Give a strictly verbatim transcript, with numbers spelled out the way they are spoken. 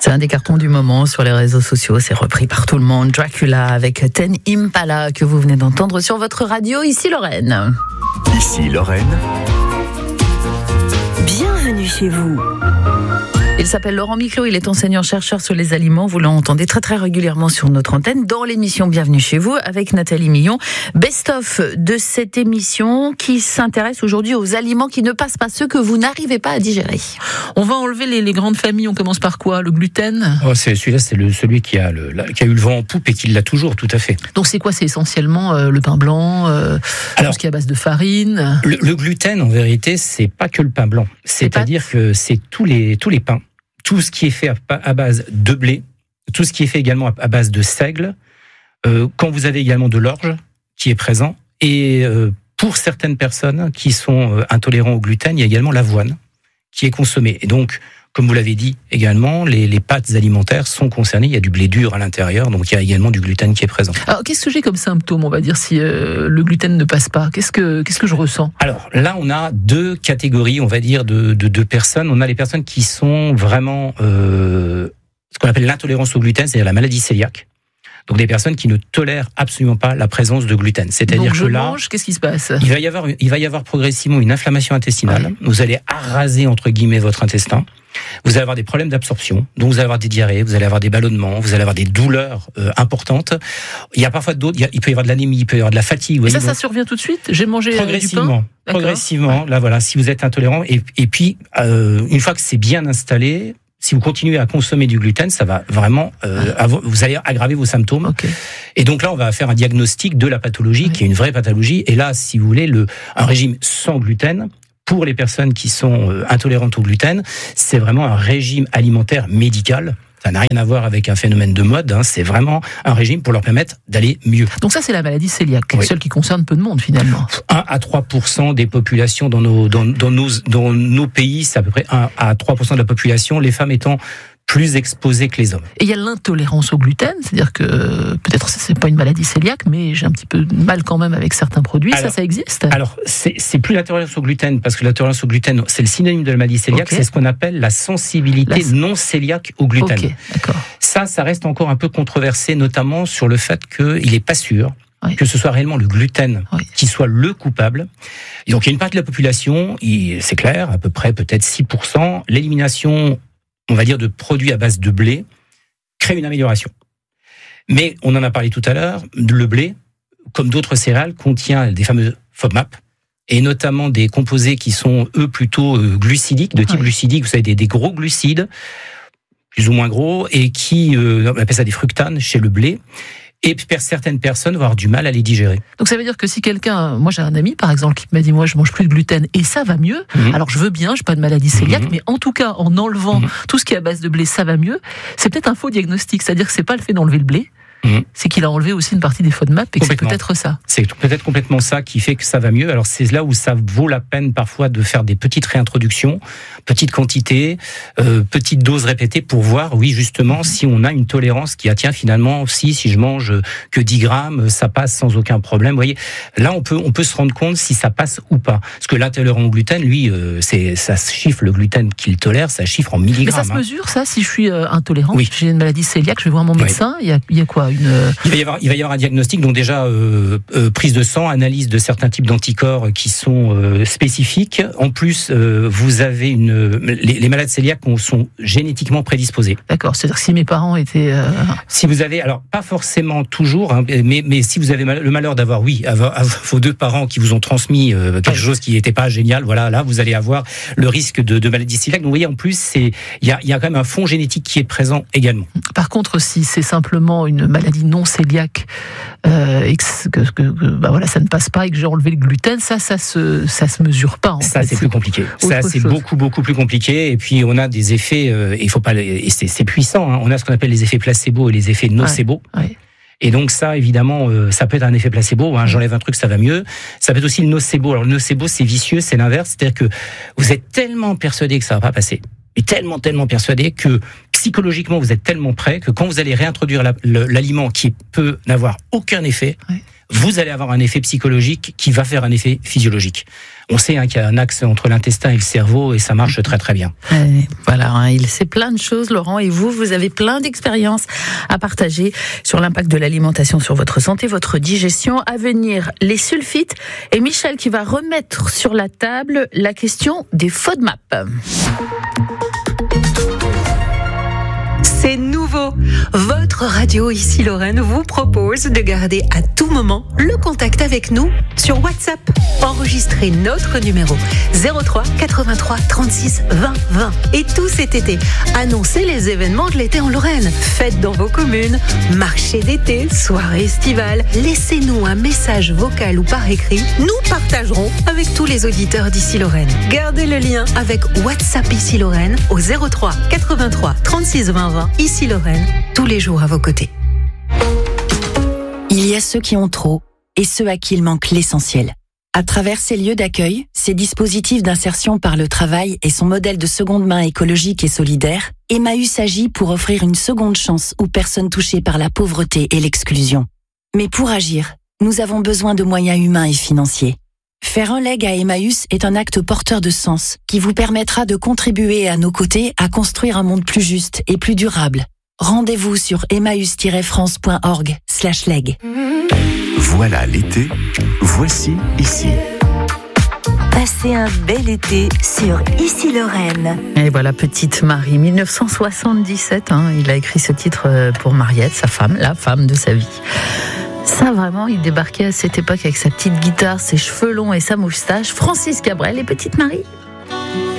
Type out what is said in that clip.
C'est un des cartons du moment sur les réseaux sociaux, c'est repris par tout le monde. Dracula avec Tame Impala que vous venez d'entendre sur votre radio. Ici Lorraine. Ici Lorraine. Bienvenue chez vous. Il s'appelle Laurent Miclot, il est enseignant-chercheur sur les aliments. Vous l'entendez très très régulièrement sur notre antenne dans l'émission Bienvenue chez vous avec Nathalie Millon. Best-of de cette émission qui s'intéresse aujourd'hui aux aliments qui ne passent pas, ceux que vous n'arrivez pas à digérer. On va enlever les, les grandes familles, on commence par quoi ? Le gluten ? Oh, c'est, celui-là, c'est le, celui qui a, le, la, qui a eu le vent en poupe et qui l'a toujours, tout à fait. Donc c'est quoi ? C'est essentiellement euh, le pain blanc, euh, Alors, tout ce qui est à base de farine. Le, le gluten, en vérité, c'est pas que le pain blanc. C'est-à-dire que c'est tous les, tous les pains. Tout ce qui est fait à, à base de blé, tout ce qui est fait également à, à base de seigle, euh, quand vous avez également de l'orge qui est présent, et euh, pour certaines personnes qui sont euh, intolérants au gluten, il y a également l'avoine qui est consommée. Et donc, comme vous l'avez dit également, les, les pâtes alimentaires sont concernées, il y a du blé dur à l'intérieur, donc il y a également du gluten qui est présent. Alors, qu'est-ce que j'ai comme symptôme, on va dire, si euh, le gluten ne passe pas ? Qu'est-ce que, qu'est-ce que je ressens ? Alors là, on a deux catégories, on va dire, de, de, de personnes. On a les personnes qui sont vraiment euh, ce qu'on appelle l'intolérance au gluten, c'est-à-dire la maladie cœliaque. Donc des personnes qui ne tolèrent absolument pas la présence de gluten. C'est-à-dire Donc je que là, mange, qu'est-ce qui se passe ? il va y avoir, il va y avoir progressivement une inflammation intestinale. Ouais. Vous allez araser entre guillemets votre intestin. Vous allez avoir des problèmes d'absorption, donc vous allez avoir des diarrhées, vous allez avoir des ballonnements, vous allez avoir des douleurs euh, importantes. Il y a parfois d'autres, il, y a, il peut y avoir de l'anémie, il peut y avoir de la fatigue. Et voyez, ça, donc, ça survient tout de suite ? J'ai mangé progressivement, du pain ? D'accord. progressivement. Ouais. Là, voilà, si vous êtes intolérant, et, et puis euh, une fois que c'est bien installé, si vous continuez à consommer du gluten, ça va vraiment, euh, Ah. avoir, vous allez aggraver vos symptômes. Ok. Et donc là, on va faire un diagnostic de la pathologie, Ouais. qui est une vraie pathologie. Et là, si vous voulez, le, un régime sans gluten, pour les personnes qui sont euh, intolérantes au gluten, c'est vraiment un régime alimentaire médical. Ça n'a rien à voir avec un phénomène de mode, hein. C'est vraiment un régime pour leur permettre d'aller mieux. Donc ça, c'est la maladie cœliaque, Oui. celle qui concerne peu de monde finalement. un à trois pour cent des populations dans nos, dans, dans nos, dans nos pays, c'est à peu près un à trois pour cent de la population, les femmes étant plus exposées que les hommes. Et il y a l'intolérance au gluten, c'est-à-dire que peut-être c'est pas une maladie cœliaque, mais j'ai un petit peu de mal quand même avec certains produits. Alors, ça, ça existe ? Alors, c'est, c'est plus l'intolérance au gluten, parce que l'intolérance au gluten, c'est le synonyme de la maladie cœliaque, Okay. c'est ce qu'on appelle la sensibilité La... non cœliaque au gluten. Ok, d'accord. Ça, ça reste encore un peu controversé, notamment sur le fait qu'il n'est pas sûr Oui. que ce soit réellement le gluten Oui. qui soit le coupable. Et donc, il y a une partie de la population, il, c'est clair, à peu près peut-être six pour cent, l'élimination, on va dire, de produits à base de blé crée une amélioration. Mais, on en a parlé tout à l'heure, le blé, comme d'autres céréales, contient des fameux FODMAP, et notamment des composés qui sont, eux, plutôt euh, glucidiques, de type Oui. glucidique, vous savez, des, des gros glucides, plus ou moins gros, et qui, euh, on appelle ça des fructanes chez le blé, et certaines personnes vont avoir du mal à les digérer. Donc ça veut dire que si quelqu'un, moi j'ai un ami par exemple qui m'a dit moi je mange plus de gluten et ça va mieux, Mmh. alors je veux bien, j'ai pas de maladie cœliaque, Mhm. mais en tout cas en enlevant Mhm. tout ce qui est à base de blé, ça va mieux, c'est peut-être un faux diagnostic, c'est-à-dire que c'est pas le fait d'enlever le blé, Mhm. c'est qu'il a enlevé aussi une partie des FODMAP et que c'est Complètement. peut-être ça. C'est peut-être complètement ça qui fait que ça va mieux. Alors c'est là où ça vaut la peine parfois de faire des petites réintroductions, petites quantités, euh, petites doses répétées pour voir, oui justement, si on a une tolérance qui, ah tiens, finalement, si si je mange que dix grammes, ça passe sans aucun problème. Vous voyez, là on peut on peut se rendre compte si ça passe ou pas. Parce que l'intolérant au gluten, lui, euh, c'est ça se chiffre le gluten qu'il tolère, ça chiffre en milligrammes. Mais ça se hein. mesure ça, si je suis euh, intolérant, Oui. j'ai une maladie cœliaque, je vais voir mon Oui. médecin, il y a, il y a quoi une... Il va y avoir, il va y avoir un diagnostic, donc déjà euh, euh, prise de sang, analyse de certains types d'anticorps qui sont euh, spécifiques. En plus, euh, vous avez une, les, les malades cœliaques sont génétiquement prédisposés. D'accord, c'est-à-dire que si mes parents étaient... euh, Si vous avez, alors pas forcément toujours, hein, mais, mais si vous avez mal- le malheur d'avoir, oui, avoir, avoir vos deux parents qui vous ont transmis euh, quelque Ouais. chose qui n'était pas génial, voilà, là vous allez avoir le risque de, de maladie cœliaque. Donc vous voyez, en plus, c'est, il y a, il y a quand même un fond génétique qui est présent également. Par contre, si c'est simplement une maladie non cœliaque euh, et que, que, que bah voilà, ça ne passe pas et que j'ai enlevé le gluten, ça, ça se, ça se mesure pas. En Ça, fait. c'est plus compliqué. Ça, autre c'est chose. beaucoup, beaucoup plus compliqué. Et puis, on a des effets, euh, il faut pas, les- et c'est, c'est puissant, hein. On a ce qu'on appelle les effets placebo et les effets nocebo. Ouais. Et donc, ça, évidemment, euh, ça peut être un effet placebo, hein. J'enlève un truc, ça va mieux. Ça peut être aussi le nocebo. Alors, le nocebo, c'est vicieux, c'est l'inverse. C'est-à-dire que vous êtes tellement persuadé que ça va pas passer. Et tellement, tellement persuadé que psychologiquement, vous êtes tellement prêt que quand vous allez réintroduire la- le- l'aliment qui peut n'avoir aucun effet, Ouais. vous allez avoir un effet psychologique qui va faire un effet physiologique. On sait hein, qu'il y a un axe entre l'intestin et le cerveau et ça marche très très bien. Et voilà, hein, il sait plein de choses, Laurent, et vous, vous avez plein d'expériences à partager sur l'impact de l'alimentation sur votre santé, votre digestion. À venir, les sulfites et Michel qui va remettre sur la table la question des FODMAP. C'est nouveau. Votre radio ici Lorraine vous propose de garder à tout moment le contact avec nous sur WhatsApp. Enregistrez notre numéro zéro trois quatre-vingt-trois trente-six vingt vingt. Et tout cet été, annoncez les événements de l'été en Lorraine. Fêtes dans vos communes, marché d'été, soirée estivale. Laissez-nous un message vocal ou par écrit. Nous partagerons avec tous les auditeurs d'ici Lorraine. Gardez le lien avec WhatsApp ici Lorraine au zéro trois quatre-vingt-trois trente-six vingt vingt. Ici Lorraine, tous les jours à vos côtés. Il y a ceux qui ont trop et ceux à qui il manque l'essentiel. À travers ces lieux d'accueil, ces dispositifs d'insertion par le travail et son modèle de seconde main écologique et solidaire, Emmaüs agit pour offrir une seconde chance aux personnes touchées par la pauvreté et l'exclusion. Mais pour agir, nous avons besoin de moyens humains et financiers. Faire un leg à Emmaüs est un acte porteur de sens qui vous permettra de contribuer à nos côtés à construire un monde plus juste et plus durable. Rendez-vous sur emmaüs tiret france point org slash leg. Voilà l'été, voici ici. Passez un bel été sur Ici Lorraine. Et voilà, Petite Marie, dix-neuf cent soixante-dix-sept, hein, il a écrit ce titre pour Mariette, sa femme, la femme de sa vie. Ça, vraiment, il débarquait à cette époque avec sa petite guitare, ses cheveux longs et sa moustache. Francis Cabrel et Petite Marie.